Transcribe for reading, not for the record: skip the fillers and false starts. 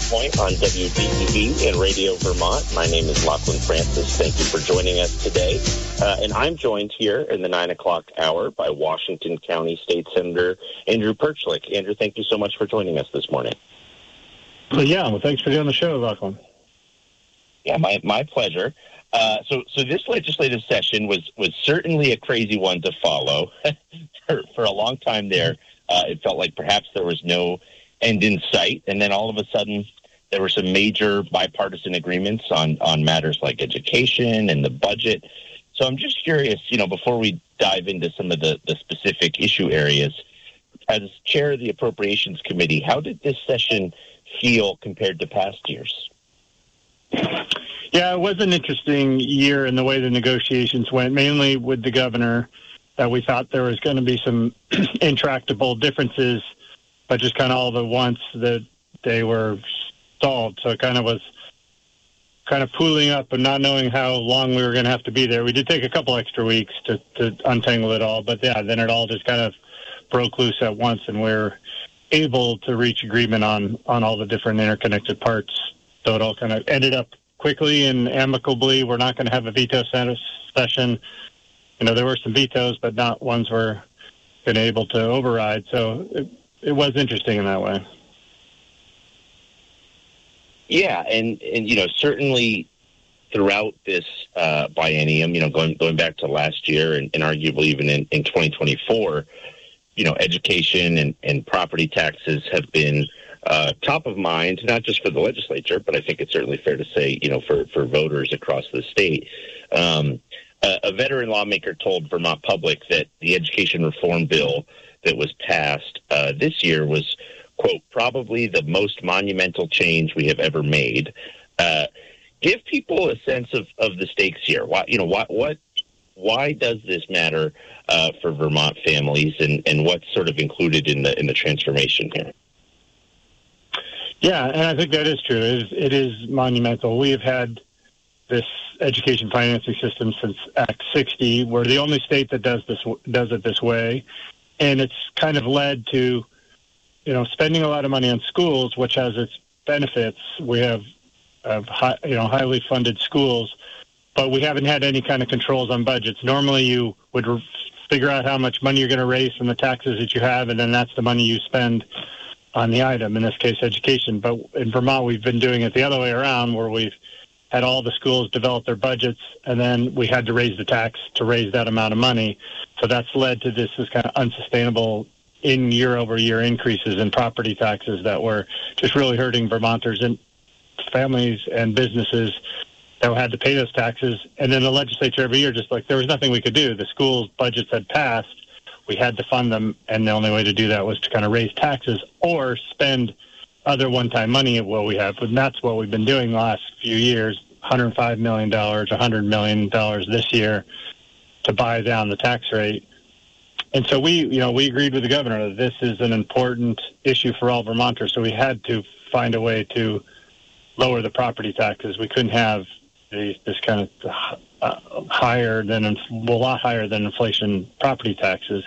Viewpoint on WDEV and Radio Vermont. My name is Lachlan Francis. Thank you for joining us today. And I'm joined here in the 9 o'clock hour by Washington County State Senator Andrew Perchlik. Andrew, thank you so much for joining us this morning. Well, thanks for doing the show, Lachlan. Yeah, my pleasure. So this legislative session was certainly a crazy one to follow. For a long time there, it felt like perhaps there was no end in sight, and then all of a sudden there were some major bipartisan agreements on matters like education and the budget. So I'm just curious, before we dive into some of the specific issue areas, as chair of the Appropriations Committee, how did this session feel compared to past years? Yeah, it was an interesting year in the way the negotiations went, mainly with the governor, that we thought there was going to be some intractable differences, but just kind of all at once that they were solved. So it kind of was kind of pooling up and not knowing how long we were going to have to be there. We did take a couple extra weeks to untangle it all, but yeah, then it all just kind of broke loose at once, and we were able to reach agreement on all the different interconnected parts. So it all kind of ended up quickly and amicably. We're not going to have a veto session. There were some vetoes, but not ones we're been able to override. So it was interesting in that way. Yeah, and certainly throughout this biennium, going back to last year and arguably even in 2024, education and property taxes have been top of mind, not just for the legislature, but I think it's certainly fair to say, for voters across the state. A veteran lawmaker told Vermont Public that the education reform bill that was passed this year was, quote, probably the most monumental change we have ever made. Give people a sense of the stakes here. Why does this matter for Vermont families, and what's sort of included in the transformation here? Yeah, and I think that is true. It is monumental. We have had this education financing system since Act 60. We're the only state that does it this way, and it's kind of led to, spending a lot of money on schools, which has its benefits. We have highly funded schools, but we haven't had any kind of controls on budgets. Normally, you would figure out how much money you're going to raise from the taxes that you have, and then that's the money you spend on the item, in this case, education. But in Vermont, we've been doing it the other way around, where we've had all the schools develop their budgets, and then we had to raise the tax to raise that amount of money. So that's led to this kind of unsustainable year-over-year increases in property taxes that were just really hurting Vermonters and families and businesses that had to pay those taxes. And then the legislature every year, just like there was nothing we could do. The schools' budgets had passed. We had to fund them, and the only way to do that was to kind of raise taxes or spend other one-time money of what we have. And that's what we've been doing the last few years, $105 million, $100 million this year to buy down the tax rate. And so we agreed with the governor that this is an important issue for all Vermonters, so we had to find a way to lower the property taxes. We couldn't have this kind of a lot higher than inflation property taxes.